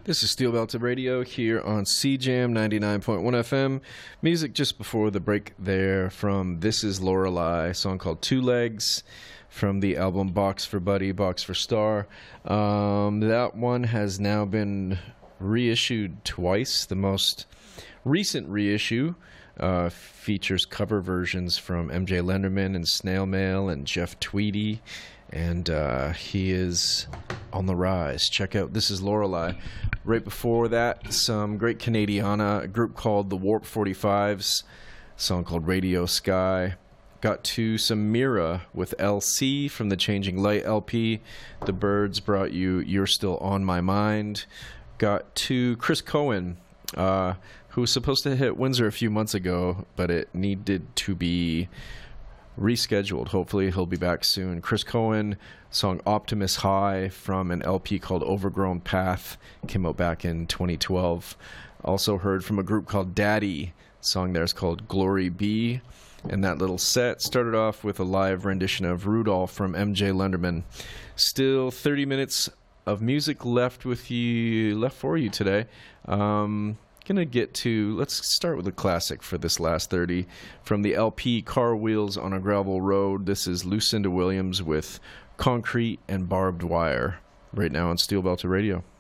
This is Steel Belted Radio here on CJAM 99.1 FM. Music just before the break there from This Is Lorelei, a song called Two Legs from the album Box for Buddy, Box for Star. That one has now been reissued twice. The most recent reissue features cover versions from MJ Lenderman and Snail Mail and Jeff Tweedy. And he is on the rise. Check out This Is Lorelei. Right before that, some great Canadiana, a group called the Warp 45s, a song called Radio Sky. Got to some Mira with LC from the Changing Light LP. The Birds brought you You're Still On My Mind. Got to Chris Cohen, who was supposed to hit Windsor a few months ago, but it needed to be rescheduled. Hopefully he'll be back soon. Chris Cohen, song Optimus High from an LP called Overgrown Path, came out back in 2012. Also heard from a group called Daddy. The song there is called Glory Be. And that little set started off with a live rendition of Rudolph from MJ Lenderman. Still 30 minutes of music left for you today. Gonna get to, let's start with a classic for this last 30 from the LP Car Wheels on a Gravel Road. This is Lucinda Williams with Concrete and Barbed Wire right now on Steel Belted Radio.